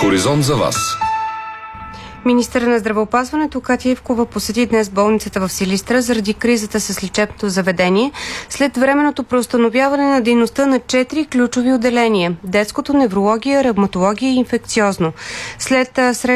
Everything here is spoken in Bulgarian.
Хоризонт за вас. Министърът на здравеопазването Катя Ивкова посети днес болницата в Силистра заради кризата с лечебното заведение след временното преустановяване на дейността на 4 ключови отделения – детското, неврология, ревматология и инфекциозно. След среща